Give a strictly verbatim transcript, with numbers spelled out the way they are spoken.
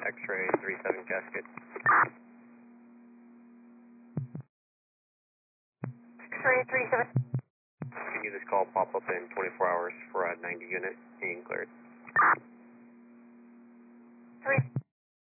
X-ray three seven casket. X-ray three seven. Continue this call, pop up in twenty-four hours for a ninety unit, being cleared. Three.